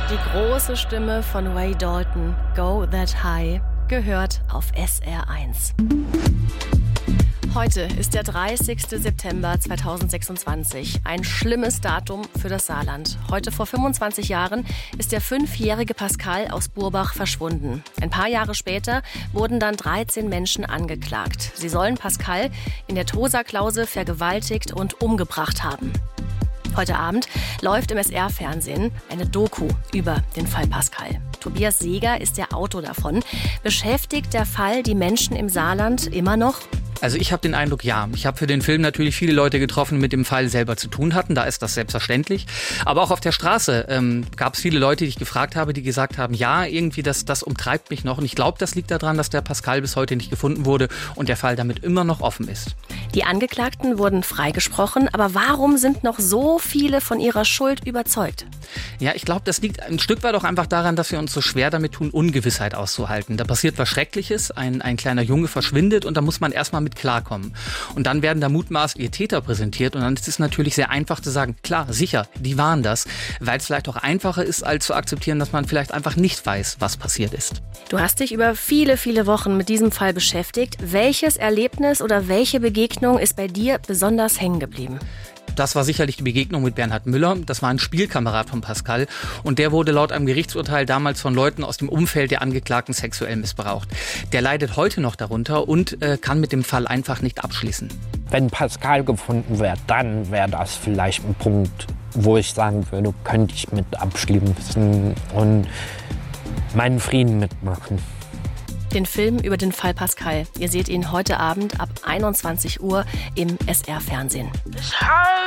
Die große Stimme von Ray Dalton, Go That High, gehört auf SR1. Heute ist der 30. September 2026. Ein schlimmes Datum für das Saarland. Heute vor 25 Jahren ist der 5-jährige Pascal aus Burbach verschwunden. Ein paar Jahre später wurden dann 13 Menschen angeklagt. Sie sollen Pascal in der Tosa-Klause vergewaltigt und umgebracht haben. Heute Abend läuft im SR-Fernsehen eine Doku über den Fall Pascal. Tobias Seeger ist der Autor davon. Beschäftigt der Fall die Menschen im Saarland immer noch? Also ich habe den Eindruck, ja. Ich habe für den Film natürlich viele Leute getroffen, die mit dem Fall selber zu tun hatten. Da ist das selbstverständlich. Aber auch auf der Straße gab es viele Leute, die ich gefragt habe, die gesagt haben, ja, irgendwie das umtreibt mich noch. Und ich glaube, das liegt daran, dass der Pascal bis heute nicht gefunden wurde und der Fall damit immer noch offen ist. Die Angeklagten wurden freigesprochen. Aber warum sind noch so viele von ihrer Schuld überzeugt? Ja, ich glaube, das liegt ein Stück weit auch einfach daran, dass wir uns so schwer damit tun, Ungewissheit auszuhalten. Da passiert was Schreckliches, ein kleiner Junge verschwindet und da muss man erstmal mit klarkommen. Und dann werden da mutmaßliche Täter präsentiert und dann ist es natürlich sehr einfach zu sagen, klar, sicher, die waren das, weil es vielleicht auch einfacher ist, als zu akzeptieren, dass man vielleicht einfach nicht weiß, was passiert ist. Du hast dich über viele, viele Wochen mit diesem Fall beschäftigt. Welches Erlebnis oder welche Begegnung ist bei dir besonders hängen geblieben? Das war sicherlich die Begegnung mit Bernhard Müller. Das war ein Spielkamerad von Pascal und der wurde laut einem Gerichtsurteil damals von Leuten aus dem Umfeld der Angeklagten sexuell missbraucht. Der leidet heute noch darunter und kann mit dem Fall einfach nicht abschließen. Wenn Pascal gefunden wird, dann wäre das vielleicht ein Punkt, wo ich sagen würde, könnte ich mit abschließen und meinen Frieden mitmachen. Den Film über den Fall Pascal. Ihr seht ihn heute Abend ab 21 Uhr im SR-Fernsehen.